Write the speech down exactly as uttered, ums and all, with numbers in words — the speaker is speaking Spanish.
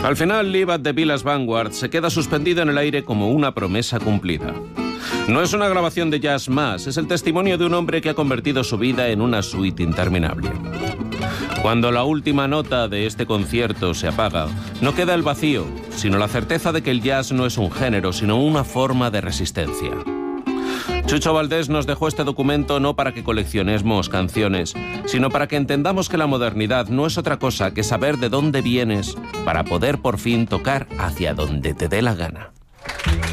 Al final, Live at the Vilas Vanguard se queda suspendido en el aire como una promesa cumplida. No es una grabación de jazz más, es el testimonio de un hombre que ha convertido su vida en una suite interminable. Cuando la última nota de este concierto se apaga, no queda el vacío, sino la certeza de que el jazz no es un género, sino una forma de resistencia. Chucho Valdés nos dejó este documento no para que coleccionemos canciones, sino para que entendamos que la modernidad no es otra cosa que saber de dónde vienes para poder por fin tocar hacia donde te dé la gana.